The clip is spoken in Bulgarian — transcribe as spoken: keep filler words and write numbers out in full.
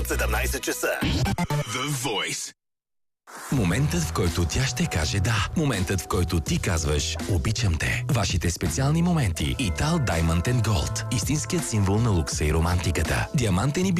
седемнайсет часа. The Voice. Моментът, в който тя ще каже да. Моментът, в който ти казваш обичам те. Вашите специални моменти. Ital Diamond and Gold. Истинският символ на лукса и романтиката. Диамантен и